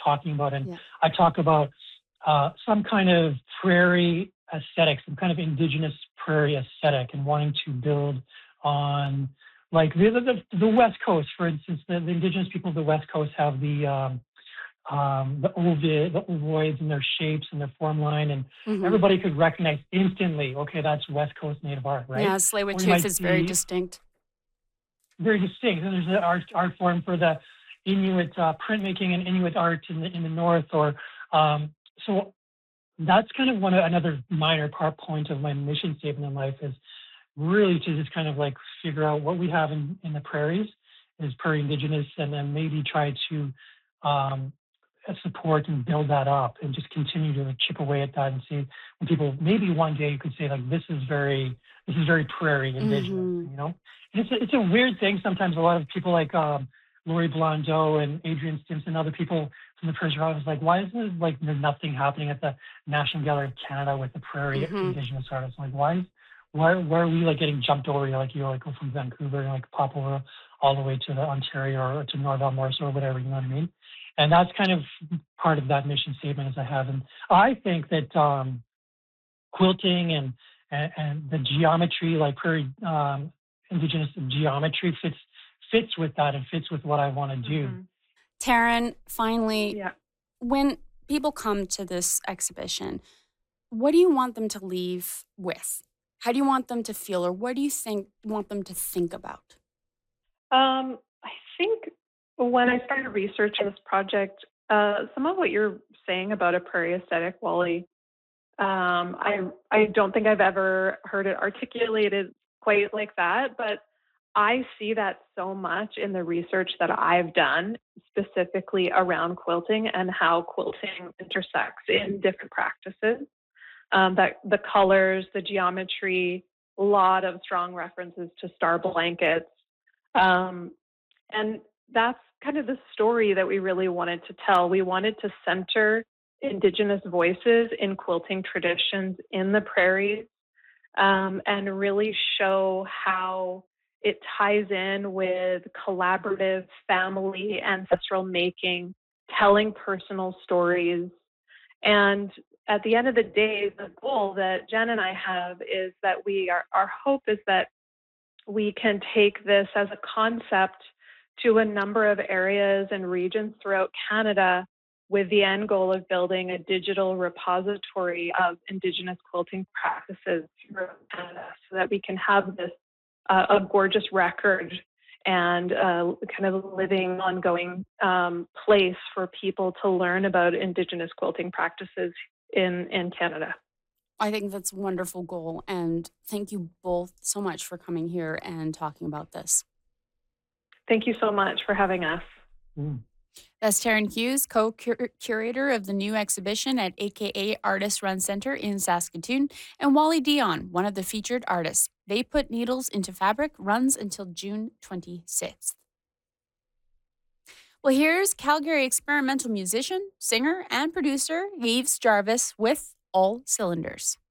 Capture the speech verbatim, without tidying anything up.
talking about. And Yeah. I talk about uh, some kind of prairie aesthetic, some kind of indigenous prairie aesthetic, and wanting to build on like the the, the West Coast, for instance. The, the indigenous people of the West Coast have the um, um, the ovoid, the ovoids and their shapes and their form line, and Hmm. everybody could recognize instantly. Okay, that's West Coast Native art, right? Yeah, Or you Tsleil-Waututh might is very see distinct. very distinct. And there's an art art form for the Inuit uh, printmaking and Inuit art in the in the north, or um, so that's kind of one another minor part point of my mission statement in life is really to just kind of like figure out what we have in, in the prairies is prairie indigenous, and then maybe try to um, uh, support and build that up and just continue to like, chip away at that and see when people maybe one day you could say like this is very this is very prairie indigenous, Hmm. you know. And it's a, it's a weird thing sometimes. A lot of people like um, Laurie Blondeau and Adrian Stimson, other people from the prairie are like, why is there like there's nothing happening at the National Gallery of Canada with the prairie Hmm. indigenous artists? Like why is why why are we like getting jumped over? You like you like go from Vancouver and like pop over all the way to the Ontario or to Norval Morris or whatever, you know what I mean? And that's kind of part of that mission statement as I have. And I think that um, quilting and, and and the geometry, like prairie um, indigenous geometry, fits fits with that and fits with what I want to do. Hmm. Taryn, finally, Yeah. when people come to this exhibition, what do you want them to leave with? How do you want them to feel, or what do you think want them to think about? Um, I think when I started researching this project, uh, some of what you're saying about a prairie aesthetic, Wally, um, I I don't think I've ever heard it articulated quite like that, but I see that so much in the research that I've done, specifically around quilting and how quilting intersects in different practices. Um, that the colors, the geometry, a lot of strong references to star blankets. Um, and that's kind of the story that we really wanted to tell. We wanted to center Indigenous voices in quilting traditions in the prairies, um, and really show how it ties in with collaborative family, ancestral making, telling personal stories. And at the end of the day, the goal that Jen and I have is that we are, our hope is that we can take this as a concept to a number of areas and regions throughout Canada with the end goal of building a digital repository of Indigenous quilting practices throughout Canada so that we can have this uh, a gorgeous record and uh, kind of a living, ongoing um, place for people to learn about Indigenous quilting practices in, in Canada. I think that's a wonderful goal. And thank you both so much for coming here and talking about this. Thank you so much for having us. Mm. That's Taryn Hughes, co-curator of the new exhibition at A K A Artist Run Center in Saskatoon, and Wally Dion, one of the featured artists. They Put Needles into Fabric runs until June twenty-sixth. Well, here's Calgary experimental musician, singer, and producer Yves Jarvis with All Cylinders.